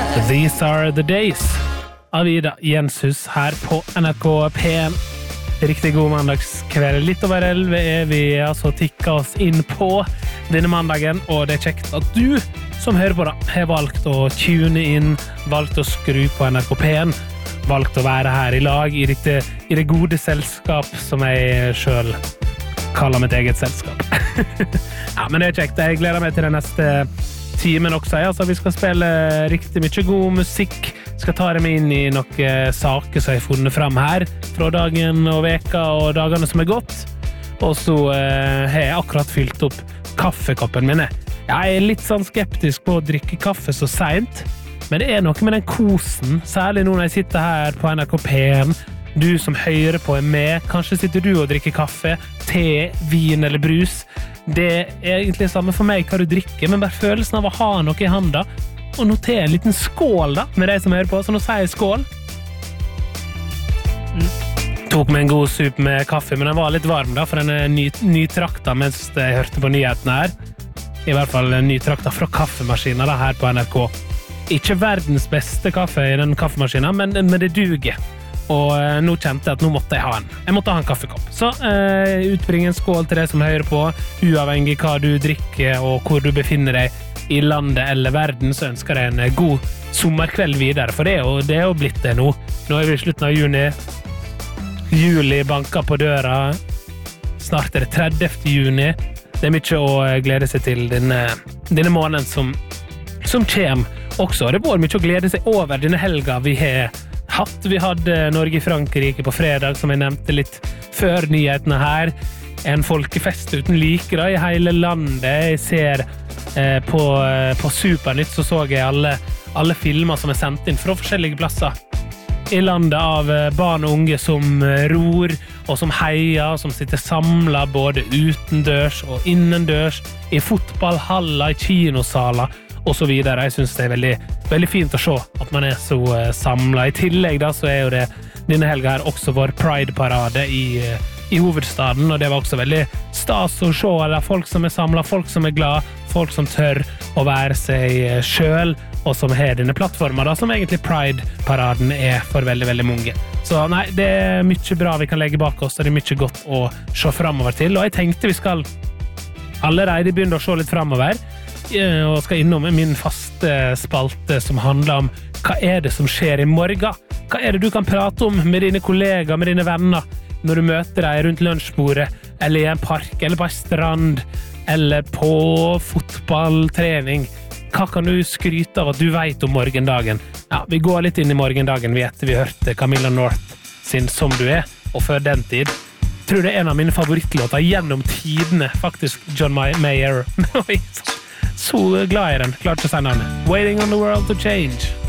These are the days av Ida Jenshus her på NRK P1. Riktig god mandagskveld. Litt over 11 vi altså tikket oss inn på denne mandagen, og det kjekt at du som hører på da, har valgt å tune inn, valgt å skru på NRK P1, valgt å være her i lag i det gode selskap som jeg selv kaller mitt eget selskap. Ja, men det kjekt. Jeg gleder meg til den neste timen også. Altså, vi skal spille riktig mye god musikk. Skal ta dem inn i noen saker som jeg har funnet frem her fra dagen og veka og dagene som er gått. Og så har jeg akkurat fylt opp kaffekoppen min. Jeg er litt sånn skeptisk på å drikke kaffe så sent, men det er noe med den kosen, særlig nå når jeg sitter her på NRK P1. Du som hører på er med. Kanskje sitter du og drikker kaffe, te, vin eller brus. Det er egentlig samme for meg hva du drikker, men bare følelsen av å ha noe i handa og notere en liten skål da, med deg som hører på. Så nå sier jeg skål. Tok meg en god sup med kaffe, men den var litt varm da, for den er nytrakta mens jeg hørte på nyhetene her. I hvert fall nytrakta fra kaffemaskinen da, her på NRK. Ikke verdens beste kaffe i den kaffemaskinen, men det duger. Og nå kjente jeg at nå måtte jeg ha en. Jeg måtte ha en kaffekopp. Så utbring en skål til deg som hører på, uavhengig hva du drikker og hvor du befinner deg i landet eller verden, så ønsker jeg en god sommerkveld videre, for det er jo blitt det nå. Nå er vi i slutten av juni. Juli banker på døra. Snart er det 30. juni. Det er mye å glede seg til denne måneden som kommer også. Det var mye å glede seg over denne helga vi har hatt. Vi hadde Norge-Frankrike på fredag, som jeg nevnte litt før nyhetene her. En folkefest uten like da, i hele landet. Jeg ser på Supernytt så jeg alle filmer som er sendt inn fra forskjellige plasser i landet av barn og unge som ror og som heier, som sitter samlet både utendørs og innendørs, i fotballhaller, i kinosaler og så videre. Jeg synes det er veldig, veldig fint å se at man er så samlet. I tillegg da, så er jo det denne helga her også vår Pride-parade i hovedstaden, og det var også veldig stas å se alle folk som er samlet, folk som er glad, folk som tør å være seg selv, og som har denne plattformen da, som egentlig Pride-paraden er for veldig, veldig mange. Så nei, det er mye bra vi kan legge bak oss, og det er mye godt å se fremover til, og jeg tenkte vi skal allerede begynne å se litt fremover, og skal innom min faste spalte som handler om hva er det som skjer i morgen? Hva er det du kan prate om med dine kollegaer, med dine venner, når du møter deg rundt lunsjbordet, eller i en park, eller på en strand, eller på fotballtrening? Hva kan du skryte av at du vet om morgendagen? Ja, vi går litt inn i morgendagen, vi hørte Camilla North sin Som du er, og før den tid. Jeg tror det er en av mine favorittlåter gjennom tidene, faktisk John Mayer. Så glad i den, klart å si navnet. Waiting on the world to change.